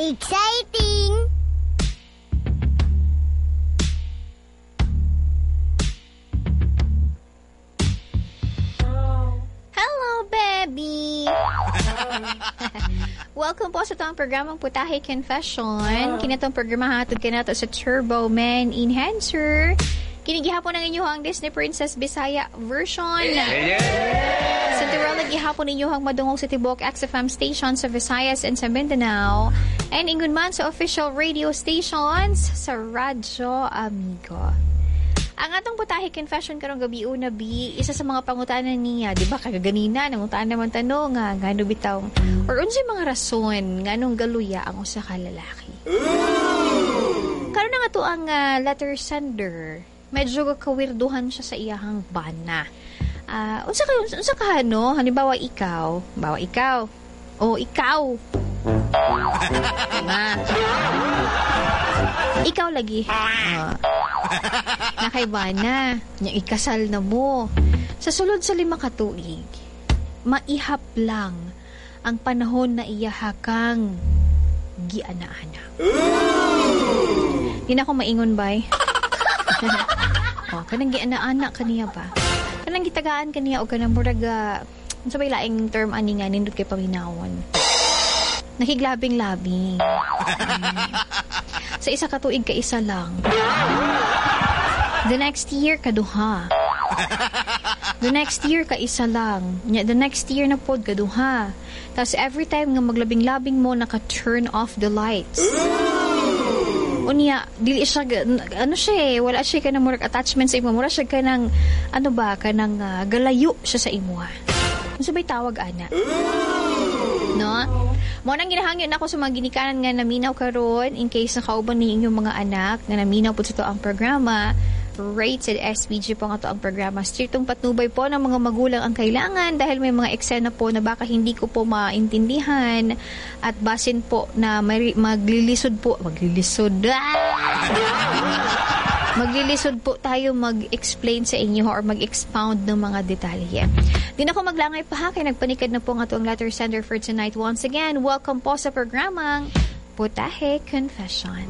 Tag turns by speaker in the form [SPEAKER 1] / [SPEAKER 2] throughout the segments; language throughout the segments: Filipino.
[SPEAKER 1] Exciting! Hello, baby! Welcome po sa itong programang Putahe Confession. Kinatong programa hatod ka nato sa Turbo Man Enhancer. Kinigihapon ng inyong Disney Princess Bisaya version. Sa Tirala, gihapon inyong madungog sa Tibok XFM station sa Visayas and sa Mindanao. And ingon man sa official radio stations sa Radyo Amigo. Ang atong Putahe Confession karong gabi una bi, isa sa mga pangutanan niya, di ba kagaganina, nangutaan naman tanong nga, ngano bitaw, or unsay mga rason, nganong galuya ang usa ka lalaki. Karon nga to ang letter sender, medyo kawirduhan siya sa iyahang bana. Unsa ka ano, halimbawa ikaw, o ikaw, ikaw lagi. Nakaibana, niya ikasal na mo. Sa sulod sa 5 ka tuig, maihap lang ang panahon na iyahakang giana-ana. Di na ako maingon, bay. Kanang giana-ana kaniya ba? Kanang gitagaan kaniya o kanang muraga, sabay laing term ani nga nindot kay paminawon. Nakiglabing-labing. Sa isa ka tuig ka isa lang. The next year kaduha. The next year ka isa lang. The next year na pod kaduha. Tapos every time nga maglabing-labing mo naka-turn off the lights. Unya, dili siya, ano siya wala siya ka ng murag attachment sa imo. Mura siya ka ng, galayo siya sa imo. Ano sabay tawag, ana? No? Mo nang ginahangyon ako sa mga ginikanan nga naminaw karon in case nakauban ni inyong mga anak nga naminaw po sa to ang programa. Rated SPG po nga to ang programa. Strictong patnubay po ng mga magulang ang kailangan dahil may mga eksena po na baka hindi ko po maintindihan at basin po na maglilisod po tayo mag-explain sa inyo or mag-expound ng mga detalye. Di na ko maglangay pa ha, kaya nagpanikad na po nga to ang letter sender for tonight. Once again, welcome po sa programang Putahe Confession.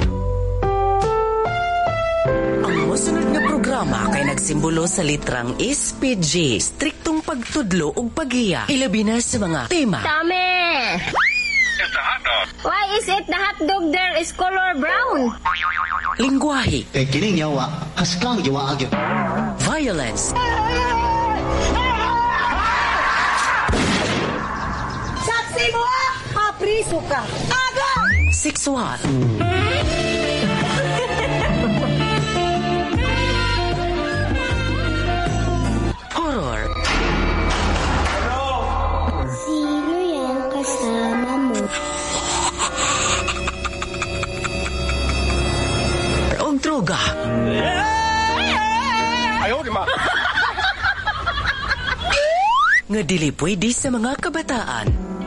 [SPEAKER 2] Ang musunod nga programa kay nagsimbolo sa litrang SPG, striktong pagtudlo ug paghiya, ilabi na sa mga tema.
[SPEAKER 1] Tame! Why is it the hot dog there is color brown?
[SPEAKER 2] Lingwahe.
[SPEAKER 3] Kining yawa, haskang yawa agyo.
[SPEAKER 2] Violence.
[SPEAKER 4] Saksi mo! Apriso ka! Aga!
[SPEAKER 2] Sexual. Horror.
[SPEAKER 1] Sino yan kasama mo?
[SPEAKER 2] Og droga.
[SPEAKER 5] Ayaw, di ma.
[SPEAKER 2] Nga dili pwede sa mga kabataan.